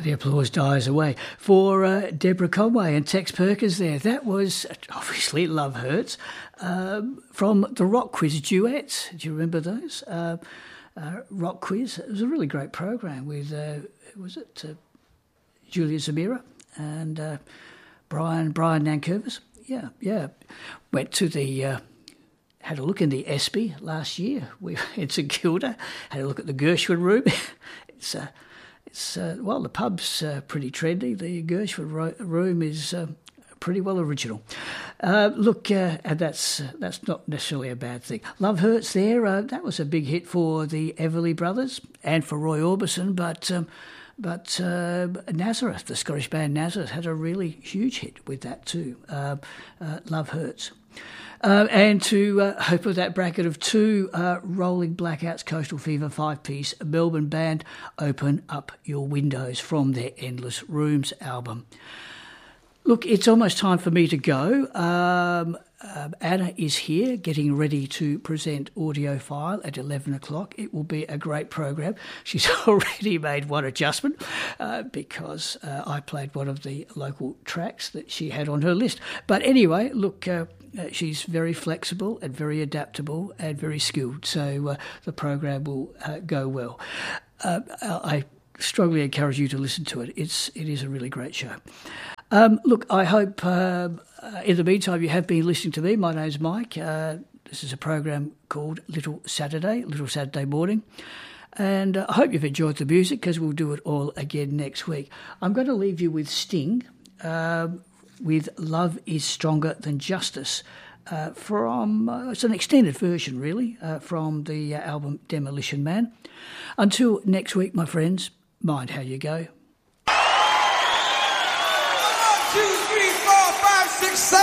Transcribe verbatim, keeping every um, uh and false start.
the applause dies away. For uh, Deborah Conway and Tex Perkins there, that was obviously Love Hurts um, from the Rock Quiz duets. Do you remember those? Uh, uh, Rock Quiz. It was a really great program with, uh, was it uh, Julia Zamira and uh, Brian Brian Nankervis? Yeah, yeah. Went to the... Uh, Had a look in the Espy last year. We in St Kilda. Had a look at the Gershwin room. it's uh, it's uh, well, the pub's uh, pretty trendy. The Gershwin ro- room is uh, pretty well original. Uh, look, uh, and that's uh, that's not necessarily a bad thing. Love Hurts there. Uh, that was a big hit for the Everly Brothers and for Roy Orbison, but. Um, But uh, Nazareth, the Scottish band Nazareth, had a really huge hit with that too. Uh, uh, Love Hurts. Uh, and to uh, hope of that bracket of two, uh, Rolling Blackouts Coastal Fever five-piece Melbourne band, Open Up Your Windows from their Endless Rooms album. Look, it's almost time for me to go. Um, uh, Anna is here getting ready to present Audiophile at eleven o'clock. It will be a great program. She's already made one adjustment uh, because uh, I played one of the local tracks that she had on her list. But anyway, look, uh, uh, she's very flexible and very adaptable and very skilled, so uh, the program will uh, go well. Uh, I strongly encourage you to listen to it. It's it is a really great show. Um, look, I hope um, uh, in the meantime you have been listening to me. My name's Mike. Uh, this is a program called Little Saturday, Little Saturday Morning. And uh, I hope you've enjoyed the music because we'll do it all again next week. I'm going to leave you with Sting um, with Love is Stronger Than Justice uh, from, uh, it's an extended version really, uh, from the uh, album Demolition Man. Until next week, my friends, mind how you go. Two, three, four, five, six, seven.